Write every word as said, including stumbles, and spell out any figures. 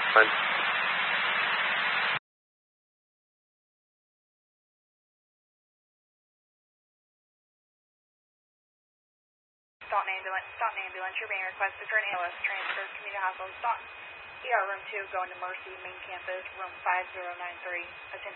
Fine. Staunton ambulance, Staunton ambulance, you're being requested for an A L S transfer to Community Hospital Staunton. E R room two going to Mercy, main campus, room five zero nine three. Attention.